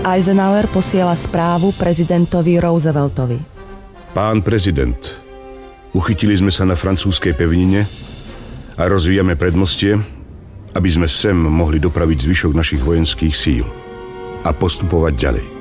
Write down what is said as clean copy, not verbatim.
Eisenhower posiela správu prezidentovi Rooseveltovi. Pán prezident, uchytili sme sa na francúzskej pevnine a rozvíjame predmostie, aby sme sem mohli dopraviť zvyšok našich vojenských síl a postupovať ďalej.